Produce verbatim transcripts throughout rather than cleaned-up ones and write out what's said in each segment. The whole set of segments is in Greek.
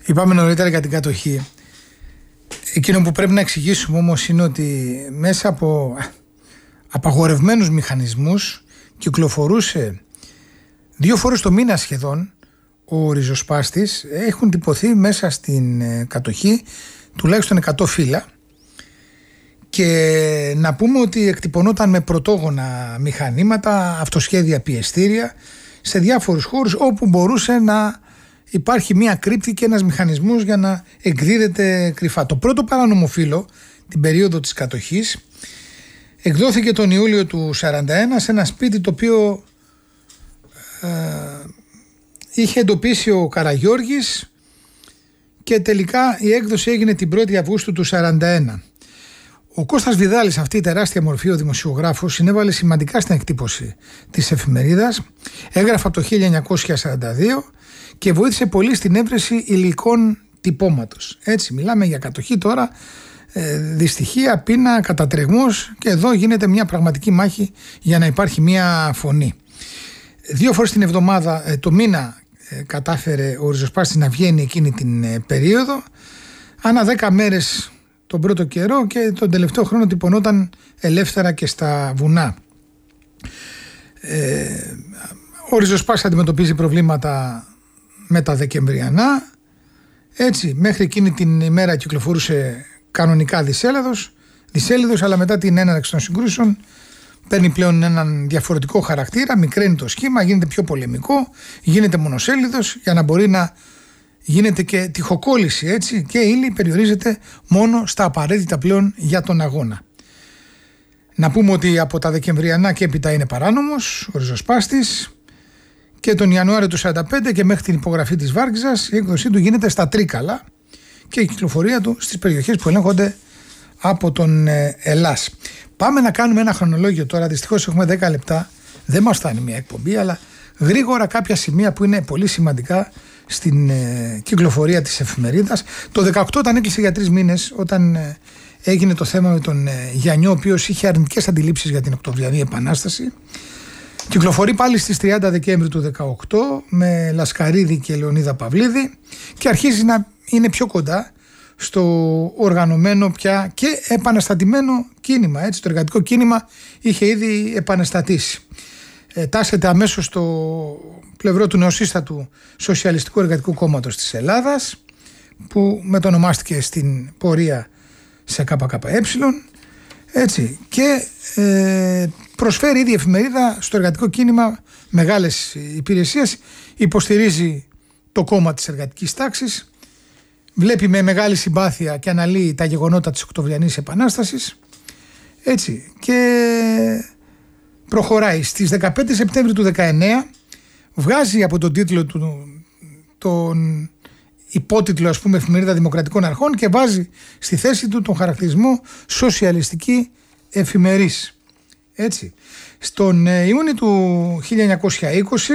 Είπαμε νωρίτερα για την κατοχή. Εκείνο που πρέπει να εξηγήσουμε όμως είναι ότι μέσα από απαγορευμένους μηχανισμούς κυκλοφορούσε δύο φορές το μήνα σχεδόν ο ριζοσπάστης. Έχουν τυπωθεί μέσα στην κατοχή τουλάχιστον εκατό φύλλα και να πούμε ότι εκτυπωνόταν με πρωτόγωνα μηχανήματα, αυτοσχέδια πιεστήρια σε διάφορους χώρους όπου μπορούσε να υπάρχει μια κρύπτη και ένας μηχανισμός για να εκδίδεται κρυφά. Το πρώτο παράνομο φύλλο την περίοδο της κατοχής εκδόθηκε τον Ιούλιο του σαράντα ένα σε ένα σπίτι το οποίο ε, είχε εντοπίσει ο Καραγιώργης και τελικά η έκδοση έγινε την πρώτη Αυγούστου του σαράντα ένα. Ο Κώστας Βιδάλης, αυτή η τεράστια μορφή, ο δημοσιογράφος, συνέβαλε σημαντικά στην εκτύπωση της εφημερίδας, έγραφε από το χίλια εννιακόσια σαράντα δύο και βοήθησε πολύ στην έβρεση υλικών τυπώματος. Έτσι, μιλάμε για κατοχή τώρα, ε, δυστυχία, πείνα, κατατρεγμός και εδώ γίνεται μια πραγματική μάχη για να υπάρχει μια φωνή. Δύο φορές την εβδομάδα, ε, το μήνα, ε, κατάφερε ο ριζοσπάστης να βγαίνει εκείνη την ε, περίοδο, ανά δέκα μέρες τον πρώτο καιρό και τον τελευταίο χρόνο τυπωνόταν ελεύθερα και στα βουνά. Ε, ο ριζοσπάστης αντιμετωπίζει προβλήματα με τα δεκεμβριανά. Έτσι, μέχρι εκείνη την ημέρα κυκλοφορούσε κανονικά δισέλιδος, δισέλιδος, αλλά μετά την έναρξη των συγκρούσεων παίρνει πλέον έναν διαφορετικό χαρακτήρα, μικραίνει το σχήμα, γίνεται πιο πολεμικό, γίνεται μονοσέλιδος για να μπορεί να γίνεται και τυχοκόλληση, έτσι, και ύλη περιορίζεται μόνο στα απαραίτητα πλέον για τον αγώνα. Να πούμε ότι από τα δεκεμβριανά και έπειτα είναι παράνομος ο ριζοσπάστης και τον Ιανουάριο του σαράντα πέντε και μέχρι την υπογραφή της Βάρκηζας η έκδοσή του γίνεται στα Τρίκαλα και η κυκλοφορία του στις περιοχές που ελέγχονται από τον Ελλάς. Πάμε να κάνουμε ένα χρονολόγιο τώρα, δυστυχώς έχουμε δέκα λεπτά, δεν μας φτάνει μια εκπομπή, αλλά γρήγορα κάποια σημεία που είναι πολύ σημαντικά στην ε, κυκλοφορία της εφημερίδας. Το δεκαοκτώ, όταν έκλεισε για τρεις μήνες, όταν ε, έγινε το θέμα με τον ε, Γιαννιό, ο οποίος είχε αρνητικές αντιλήψεις για την Οκτωβριανή Επανάσταση, κυκλοφορεί πάλι στις τριάντα Δεκέμβρη του δεκαοκτώ με Λασκαρίδη και Λεωνίδα Παυλίδη και αρχίζει να είναι πιο κοντά στο οργανωμένο πια και επαναστατημένο κίνημα. Έτσι, το εργατικό κίνημα είχε ήδη επαναστατήσει. Ε, τάσεται αμέσως στο πλευρό του νεοσύστατου Σοσιαλιστικού Εργατικού Κόμματος της Ελλάδας, που μετονομάστηκε στην πορεία σε ΚΚΕ, έτσι, και ε, προσφέρει ήδη η εφημερίδα στο εργατικό κίνημα μεγάλες υπηρεσίες, υποστηρίζει το κόμμα της εργατικής τάξης, βλέπει με μεγάλη συμπάθεια και αναλύει τα γεγονότα της Οκτωβριανής Επανάστασης, έτσι, και προχωράει. Στις δεκαπέντε Σεπτέμβρη του δεκαεννέα βγάζει από τον τίτλο του τον υπότιτλο, ας πούμε, Εφημερίδα Δημοκρατικών Αρχών και βάζει στη θέση του τον χαρακτηρισμό σοσιαλιστική εφημερής. Έτσι. Στον Ιούνιο του χίλια εννιακόσια είκοσι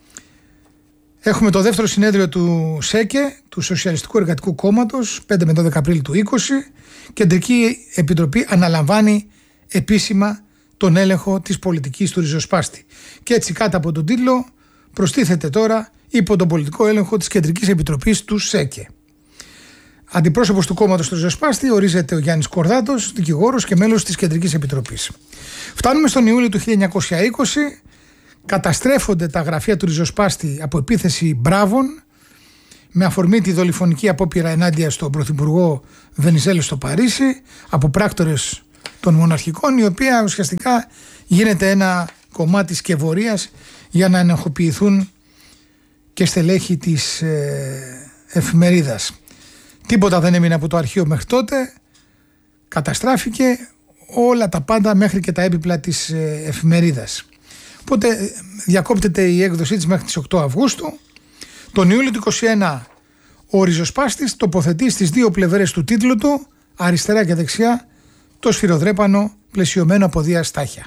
έχουμε το δεύτερο συνέδριο του ΣΕΚΕ, του Σοσιαλιστικού Εργατικού Κόμματος, πέντε με δώδεκα Απρίλη του είκοσι. Κεντρική Επιτροπή αναλαμβάνει επίσημα τον έλεγχο της πολιτικής του ριζοσπάστη. Και έτσι, κάτω από τον τίτλο, προστίθεται τώρα υπό τον πολιτικό έλεγχο της Κεντρικής Επιτροπής του ΣΕΚΕ. Αντιπρόσωπος του κόμματος του ριζοσπάστη ορίζεται ο Γιάννης Κορδάτος, δικηγόρος και μέλος της Κεντρικής Επιτροπής. Φτάνουμε στον Ιούλιο του χίλια εννιακόσια είκοσι, καταστρέφονται τα γραφεία του ριζοσπάστη από επίθεση μπράβων, με αφορμή τη δολοφονική απόπειρα ενάντια στον Πρωθυπουργό Βενιζέλο στο Παρίσι, από πράκτορες των μοναρχικών, η οποία ουσιαστικά γίνεται ένα κομμάτι σκευωρίας για να ενεχοποιηθούν και στελέχη της ε, εφημερίδας. Τίποτα δεν έμεινε από το αρχείο μέχρι τότε, καταστράφηκε όλα τα πάντα μέχρι και τα έπιπλα της ε, εφημερίδας. Οπότε διακόπτεται η έκδοσή της μέχρι τις οκτώ Αυγούστου. Τον Ιούλιο του είκοσι ένα ο ριζοσπάστης τοποθετεί στις δύο πλευρές του τίτλου του, αριστερά και δεξιά, το σφυροδρέπανο πλαισιωμένο από δύο στάχια.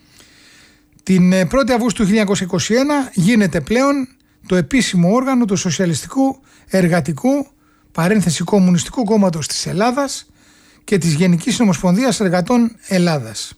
Την πρώτη Αυγούστου του χίλια εννιακόσια είκοσι ένα γίνεται πλέον το επίσημο όργανο του Σοσιαλιστικού Εργατικού παρένθεση Κομμουνιστικού Κόμματος της Ελλάδας και της Γενικής Ομοσπονδίας Εργατών Ελλάδας.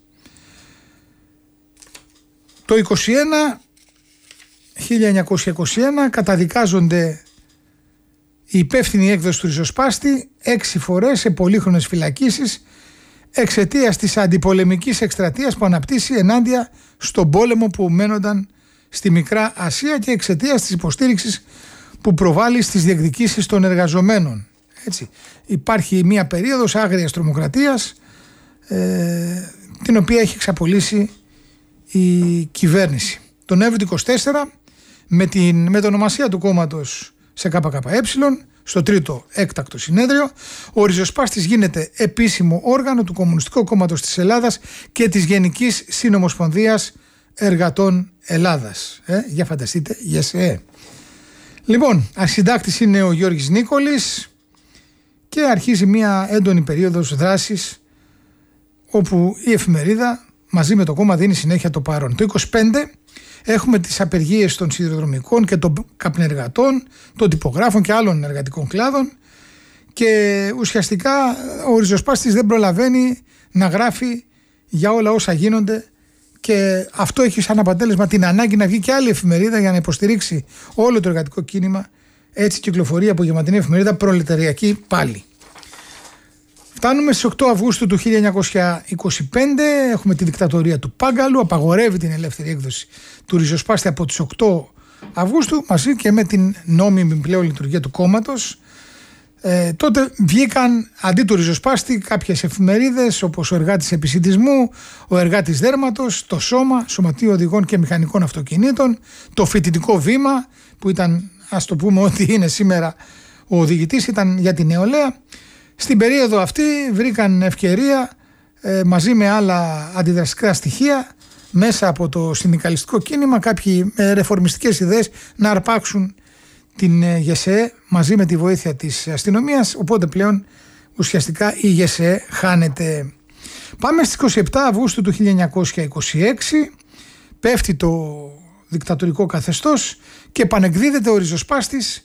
Το είκοσι ένα, χίλια εννιακόσια είκοσι ένα καταδικάζονται Η υπεύθυνη έκδοση του ριζοσπάστη έξι φορές σε πολύχρονες φυλακίσεις εξαιτίας της αντιπολεμικής εκστρατείας που αναπτύσσει ενάντια στον πόλεμο που μένονταν στη Μικρά Ασία και εξαιτίας της υποστήριξης που προβάλλει στις διεκδικήσεις των εργαζομένων. Έτσι. Υπάρχει μια περίοδος άγριας τρομοκρατίας ε, την οποία έχει εξαπολύσει η κυβέρνηση. Τον Νοέμβριο του είκοσι τέσσερα με την μετονομασία του κόμματος σε ΚΚΕ, στο τρίτο έκτακτο συνέδριο, ο ριζοσπάστης γίνεται επίσημο όργανο του Κομμουνιστικού Κόμματος της Ελλάδας και της Γενικής Συνομοσπονδίας Εργατών Ελλάδας. Ε, για φανταστείτε, ΓΕΣΕ. Λοιπόν, αρχισυντάκτης είναι ο Γιώργης Νίκολης και αρχίζει μια έντονη περίοδος δράσης όπου η εφημερίδα μαζί με το κόμμα δίνει συνέχεια το παρόν. Το είκοσι πέντε έχουμε τις απεργίες των σιδηροδρομικών και των καπνεργατών, των τυπογράφων και άλλων εργατικών κλάδων και ουσιαστικά ο ριζοσπάστης δεν προλαβαίνει να γράφει για όλα όσα γίνονται και αυτό έχει σαν αποτέλεσμα την ανάγκη να βγει και άλλη εφημερίδα για να υποστηρίξει όλο το εργατικό κίνημα. Έτσι κυκλοφορεί από γεματινή εφημερίδα προλεταριακή πάλι. Φτάνουμε στις οκτώ Αυγούστου του χίλια εννιακόσια είκοσι πέντε, έχουμε τη δικτατορία του Πάγκαλου, απαγορεύει την ελεύθερη έκδοση του ριζοσπάστη από τις οκτώ Αυγούστου μαζί και με την νόμιμη πλέον λειτουργία του κόμματος. Ε, τότε βγήκαν αντί του ριζοσπάστη κάποιες εφημερίδες όπως ο Εργάτης Επισιτισμού, ο Εργάτης Δέρματος, το Σώμα, Σωματείο Οδηγών και Μηχανικών Αυτοκινήτων, το Φοιτητικό Βήμα που ήταν, ας το πούμε ότι είναι σήμερα ο οδηγητής, ήταν για την νεολαία. Στην περίοδο αυτή βρήκαν ευκαιρία ε, μαζί με άλλα αντιδραστικά στοιχεία μέσα από το συνδικαλιστικό κίνημα κάποιοι με ρεφορμιστικές ιδέες να αρπάξουν την ε, ΓΕΣΕ μαζί με τη βοήθεια της αστυνομίας, οπότε πλέον ουσιαστικά η ΓΕΣΕ χάνεται. Πάμε στις είκοσι επτά Αυγούστου του χίλια εννιακόσια είκοσι έξι, πέφτει το δικτατορικό καθεστώς και επανεκδίδεται ο ριζοσπάστης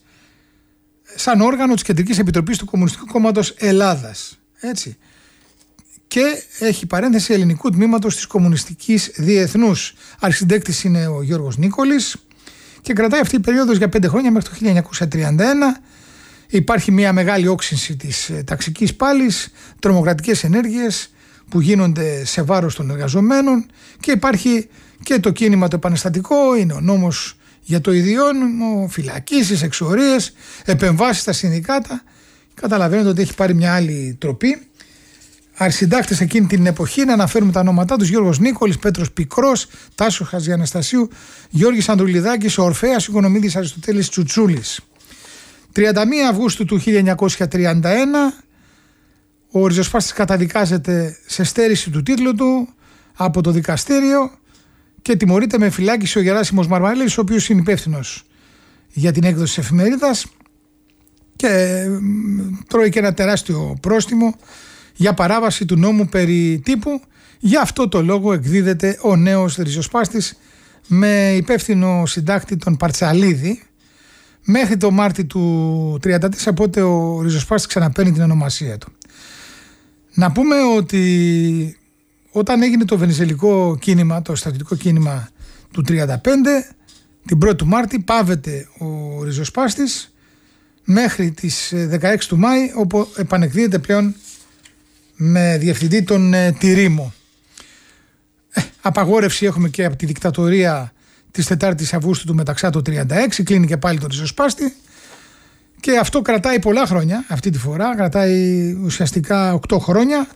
σαν όργανο της Κεντρικής Επιτροπής του Κομμουνιστικού Κόμματος Ελλάδας. Έτσι. Και έχει παρένθεση ελληνικού τμήματος της Κομμουνιστικής Διεθνούς. Αρχισυντάκτης είναι ο Γιώργος Νίκολης και κρατάει αυτή η περίοδος για πέντε χρόνια μέχρι το χίλια εννιακόσια τριάντα ένα. Υπάρχει μια μεγάλη όξυνση της ταξικής πάλης, τρομοκρατικές ενέργειες που γίνονται σε βάρος των εργαζομένων και υπάρχει και το κίνημα το επαναστατικό, είναι ο νόμος για το ιδιώνυμο, φυλακίσεις, εξορίες, επεμβάσεις στα συνδικάτα. Καταλαβαίνετε ότι έχει πάρει μια άλλη τροπή. Αρχισυντάκτες εκείνη την εποχή, να αναφέρουμε τα ονόματά τους: Γιώργος Νίκολης, Πέτρος Πικρός, Τάσος Χατζιαναστασίου, Γιώργης Ανδρουλιδάκης, ο Ορφέας Οικονομίδης, Αριστοτέλης Τσουτσούλης. τριάντα μία Αυγούστου του χίλια εννιακόσια τριάντα ένα ο ριζοσπάστης καταδικάζεται σε στέρηση του τίτλου του από το δικαστήριο και τιμωρείται με φυλάκιση ο Γεράσιμος Μαρμαλής, ο οποίος είναι υπεύθυνος για την έκδοση της εφημερίδας και τρώει και ένα τεράστιο πρόστιμο για παράβαση του νόμου περί τύπου. Γι' αυτό το λόγο εκδίδεται ο νέος ριζοσπάστης με υπεύθυνο συντάκτη τον Παρτσαλίδη μέχρι το Μάρτι του τριάντα τέσσερα, οπότε ο ριζοσπάστης ξαναπαίρνει την ονομασία του. Να πούμε ότι όταν έγινε το βενιζελικό κίνημα, το στρατιωτικό κίνημα του τριάντα πέντε, την πρώτη του Μάρτη πάβεται ο ριζοσπάστης μέχρι τις δεκαέξι του Μάη, όπου επανεκδίδεται πλέον με διευθυντή τον ε, Τυρίμο. Ε, απαγόρευση έχουμε και από τη δικτατορία της τετάρτης Αυγούστου του Μεταξά τριάντα έξι, κλείνει και πάλι τον ριζοσπάστη και αυτό κρατάει πολλά χρόνια, αυτή τη φορά κρατάει ουσιαστικά οκτώ χρόνια.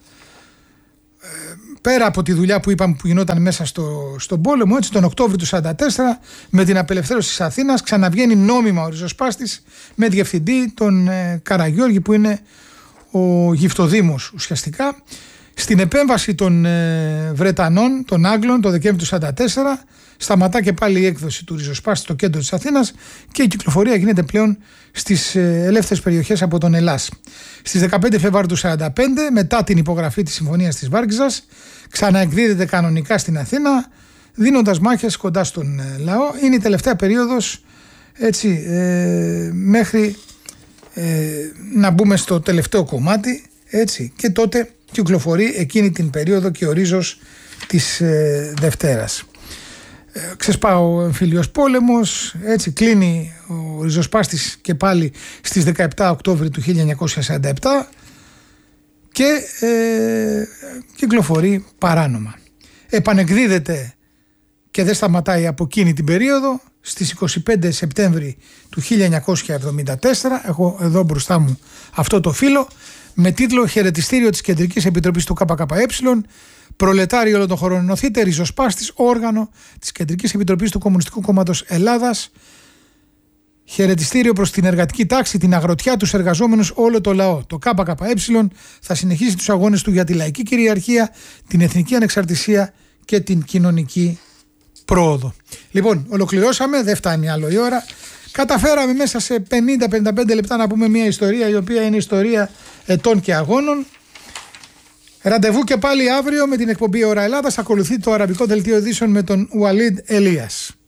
Πέρα από τη δουλειά που είπαμε που γινόταν μέσα στο, στον πόλεμο, έτσι τον Οκτώβριο του σαράντα τέσσερα με την απελευθέρωση της Αθήνας ξαναβγαίνει νόμιμα ο ριζοσπάστης με διευθυντή τον ε, Καραγιώργη που είναι ο Γυφτοδήμος ουσιαστικά. Στην επέμβαση των ε, Βρετανών, των Άγγλων το Δεκέμβριο του σαράντα τέσσερα σταματά και πάλι η έκδοση του ριζοσπάστη στο κέντρο της Αθήνας και η κυκλοφορία γίνεται πλέον στις ε, ελεύθερες περιοχές από τον Ελλάς. Στις δεκαπέντε Φεβρουαρίου του σαράντα πέντε, μετά την υπογραφή της Συμφωνίας της Βάρκηζας, ξαναεκδίδεται κανονικά στην Αθήνα, δίνοντας μάχες κοντά στον ε, λαό. Είναι η τελευταία περίοδος, έτσι, ε, μέχρι ε, να μπούμε στο τελευταίο κομμάτι, έτσι, και τότε κυκλοφορεί εκείνη την περίοδο και ο ρίζος της ε, Δευτέρας. ε, ξεσπά ο εμφύλιος πόλεμος, έτσι κλείνει ο ριζοσπάστης και πάλι στις δεκαεπτά Οκτώβρη του χίλια εννιακόσια σαράντα επτά και ε, κυκλοφορεί παράνομα. Επανεκδίδεται και δεν σταματάει από εκείνη την περίοδο στις είκοσι πέντε Σεπτέμβρη του χίλια εννιακόσια εβδομήντα τέσσερα. Έχω εδώ μπροστά μου αυτό το φύλλο με τίτλο «Χαιρετιστήριο της Κεντρικής Επιτροπής του ΚΚΕ, προλετάριο όλων των χωρών ενωθείτε, ριζοσπάστης, όργανο της Κεντρικής Επιτροπής του Κομμουνιστικού Κόμματος Ελλάδας. Χαιρετιστήριο προς την εργατική τάξη, την αγροτιά, τους εργαζόμενους, όλο το λαό. Το ΚΚΕ θα συνεχίσει τους αγώνες του για τη λαϊκή κυριαρχία, την εθνική ανεξαρτησία και την κοινωνική πρόοδο». Λοιπόν, ολοκληρώσαμε, δεν φτάνει άλλο η ώρα. Καταφέραμε μέσα σε πενήντα με πενήντα πέντε λεπτά να πούμε μια ιστορία η οποία είναι ιστορία ετών και αγώνων. Ραντεβού και πάλι αύριο με την εκπομπή Ώρα Ελλάδας. Ακολουθεί το αραβικό δελτίο ειδήσεων με τον Ουαλίντ Ελίας.